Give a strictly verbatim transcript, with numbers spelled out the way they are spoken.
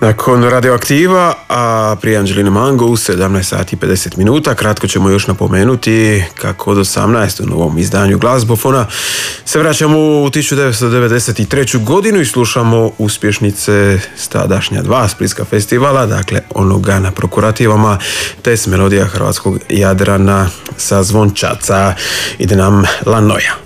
Nakon Radioaktiva, a prije Anđeline Mango u sedamnaest sati i pedeset minuta, kratko ćemo još napomenuti kako od osamnaest u novom izdanju Glazbofona se vraćamo u tisuću devetsto devedeset treću godinu i slušamo uspješnice s tadašnja dva splitska festivala, dakle onoga na Prokurativama, te s melodija hrvatskog Jadrana sa Zvončaca. Ide nam La Noja.